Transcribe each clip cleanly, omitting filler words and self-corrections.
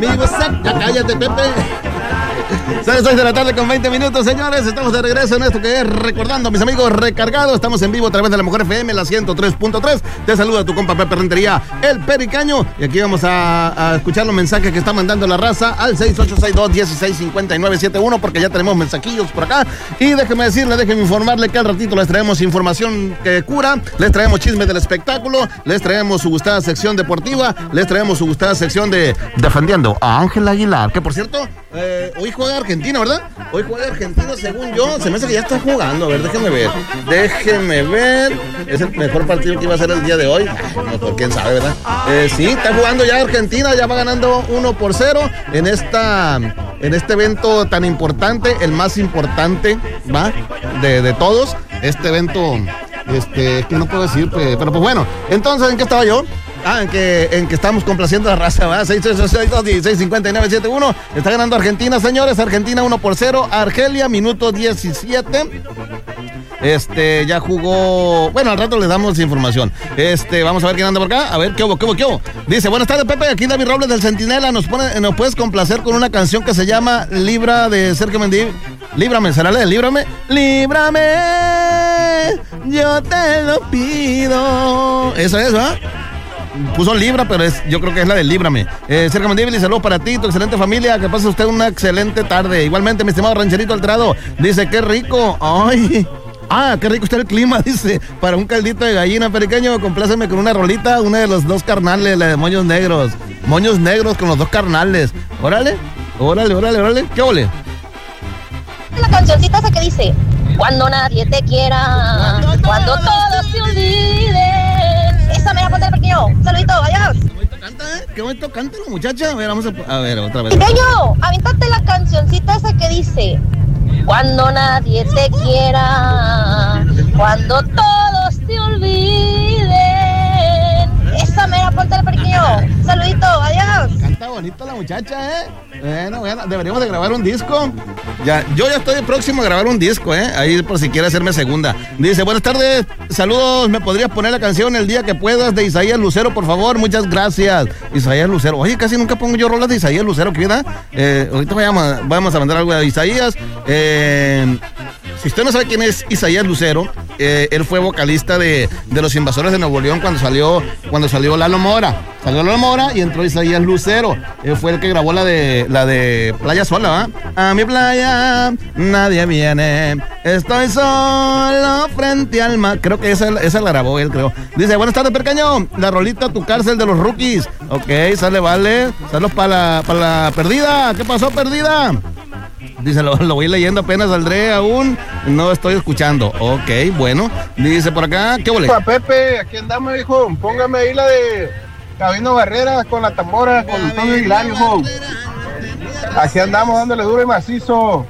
vivo exacto. Ya cállate, Pepe. Son las 6 de la tarde con 20 minutos, señores. Estamos de regreso en esto que es Recordando a mis amigos recargados. Estamos en vivo a través de la Mujer FM, la 103.3. Te saluda tu compa Pepe Rentería, el Pericaño. Y aquí vamos a escuchar los mensajes que está mandando la raza al 6862-165971, porque ya tenemos mensajillos por acá. Y déjeme informarle que al ratito les traemos información que cura, les traemos chismes del espectáculo, les traemos su gustada sección deportiva, les traemos su gustada sección de Defendiendo a Ángel Aguilar, que por cierto, hoy juega Argentina, ¿verdad? Hoy juega Argentina, según yo, se me hace que ya está jugando. A ver, déjenme ver. Es el mejor partido que iba a ser el día de hoy. No, quién sabe, ¿verdad? Sí, está jugando ya Argentina, ya va ganando 1-0 en este evento tan importante, el más importante, ¿va? De todos. Este evento, que no puedo decir, pero pues bueno. Entonces, ¿en qué estaba yo? En que estamos complaciendo a la raza, ¿verdad? 662-165971. Está ganando Argentina, señores. Argentina 1-0. Argelia, minuto 17. Ya jugó. Bueno, al rato les damos información. Vamos a ver quién anda por acá. A ver, ¿qué hubo? Dice, buenas tardes, Pepe. Aquí David Robles del Centinela. Nos puedes complacer con una canción que se llama Libra, de Sergio Mendy. Líbrame, ¿será la de Líbrame? Líbrame, yo te lo pido. Eso es, ¿verdad? Puso Libra, pero yo creo que es la de Líbrame. Sergio Mendívil, saludos para ti, tu excelente familia. Que pase usted una excelente tarde. Igualmente, mi estimado rancherito Alterado. Dice, qué rico. Ay. Qué rico está el clima, dice. Para un caldito de gallina, Pericaño, compláceme con una rolita, una de los dos carnales, la de Moños Negros. Moños Negros con los dos carnales. Órale. ¿Qué ole? La cancioncita esa que dice, cuando nadie te quiera, cuando todos se olviden. Esa me la pone el pequeño. Saludito, adiós. Qué bonito canta la muchacha. A ver, vamos a ver otra vez. Pequeño, avíntate la cancioncita esa que dice, cuando nadie te quiera, cuando todos te olviden. Esa me la pone el pequeño. Saludito, adiós. Canta bonito la muchacha, Bueno, deberíamos de grabar un disco. Yo ya estoy próximo a grabar un disco, ahí por si quiere hacerme segunda. Dice, buenas tardes, saludos, ¿me podrías poner la canción El Día que Puedas de Isaías Lucero, por favor? Muchas gracias. Isaías Lucero, oye, casi nunca pongo yo rolas de Isaías Lucero, ¿qué da? Ahorita vamos a mandar algo de Isaías. Si usted no sabe quién es Isaías Lucero, él fue vocalista de Los Invasores de Nuevo León cuando salió Lalo Mora. Salió Lalo Mora y entró Isaías Lucero. Él fue el que grabó la de Playa Sola, ¿va? A mi playa nadie viene, estoy solo frente al mar. Creo que esa la grabó él, creo. Dice, buenas tardes, Pericaño. La rolita Tu Cárcel de los Rookies. Ok, sale, vale. Saludos para la Perdida. ¿Qué pasó, Perdida? Dice, lo voy leyendo, apenas saldré aún, no estoy escuchando. Ok, bueno. Dice por acá, ¿qué volé? Pepe, aquí andamos, hijo. Póngame ahí la de Gabino Barrera con la tambora, con Antonio Aguilar, hijo. Aquí andamos dándole duro y macizo.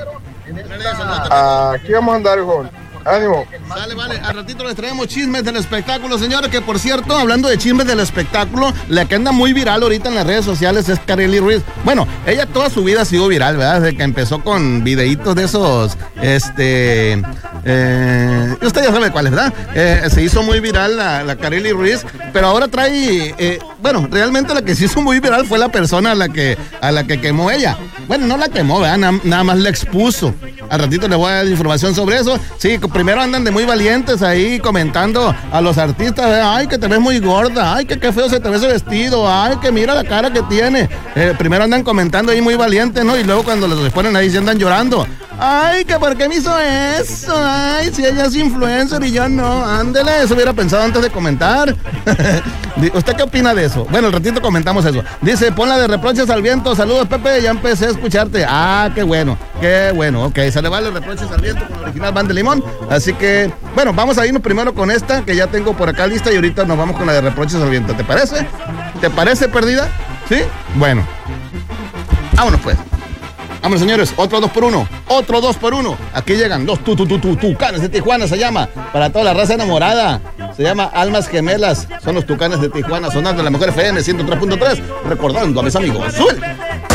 Aquí vamos a andar, hijo. Ánimo. Vale, al ratito les traemos chismes del espectáculo, señores, que por cierto, hablando de chismes del espectáculo, la que anda muy viral ahorita en las redes sociales es Karely Ruiz. Bueno, ella toda su vida ha sido viral, ¿verdad? Desde que empezó con videitos de esos, usted ya sabe cuáles, ¿verdad? Se hizo muy viral la Karely Ruiz, pero ahora trae, realmente la que se hizo muy viral fue la persona a la que quemó ella. Bueno, no la quemó, ¿verdad? Nada más la expuso. Al ratito les voy a dar información sobre eso. Sí, primero andan de muy valientes ahí comentando a los artistas, ay, que te ves muy gorda, ay, que qué feo se te ve ese vestido, ay, que mira la cara que tiene. Primero andan comentando ahí muy valientes, ¿no? Y luego cuando les ponen ahí se andan llorando. Ay, que por qué me hizo eso, ay, si ella es influencer y yo no, ándele, eso hubiera pensado antes de comentar. ¿Usted qué opina de eso? Bueno, al ratito comentamos eso. Dice, ponla de Reproches al Viento, saludos, Pepe, ya empecé a escucharte. Qué bueno, ok, se le va los Reproches al Viento con la original Banda de Limón. Así que, bueno, vamos a irnos primero con esta, que ya tengo por acá lista, y ahorita nos vamos con la de Reproches al Viento. ¿Te parece? ¿Te parece, Perdida? ¿Sí? Bueno, vámonos pues. Vámonos, señores, otro 2x1. Aquí llegan los Tucanes de Tijuana, se llama, para toda la raza enamorada. Se llama Almas Gemelas. Son los Tucanes de Tijuana, sonando en la Mujer FM 103.3. Recordando a mis amigos. ¡Sube!